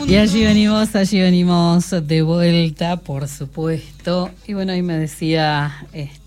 Y allí venimos de vuelta, por supuesto. Y bueno, ahí me decía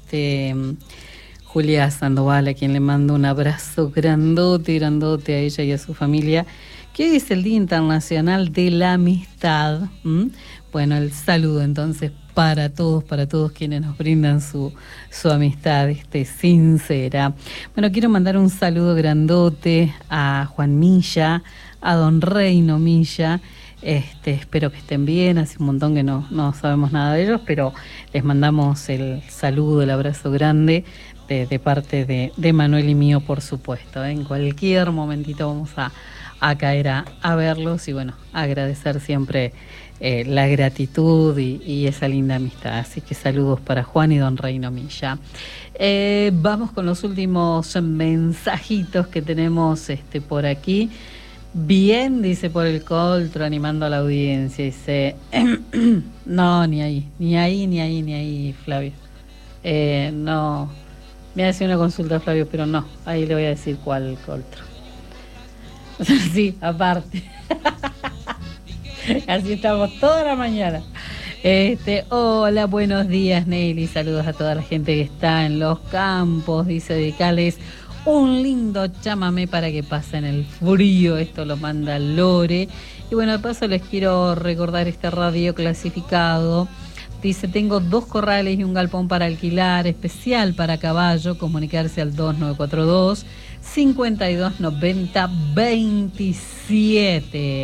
Julia Sandoval, a quien le mando un abrazo grandote a ella y a su familia, que hoy es el Día Internacional de la Amistad. Bueno, el saludo entonces para todos quienes nos brindan su amistad sincera. Bueno, quiero mandar un saludo grandote a Juan Milla, a don Reino Milla. Espero que estén bien, hace un montón que no sabemos nada de ellos, pero les mandamos el saludo, el abrazo grande de parte de Manuel y mío, por supuesto. En cualquier momentito vamos a caer a verlos y bueno, agradecer siempre la gratitud y esa linda amistad. Así que saludos para Juan y don Reino Milla. Vamos con los últimos mensajitos que tenemos por aquí. Bien, dice por el Coltro, animando a la audiencia. Dice, no, ni ahí, Flavio. No, me hace una consulta, Flavio, pero no, ahí le voy a decir cuál Coltro. Sí, aparte. Así estamos toda la mañana. Hola, buenos días, Nelly. Saludos a toda la gente que está en los campos, dice dedicales un lindo chamamé para que pasen el frío. Esto lo manda Lore. Y bueno, de paso les quiero recordar este radio clasificado. Dice, tengo 2 corrales y un galpón para alquilar, especial para caballo. Comunicarse al 2942 5290 27.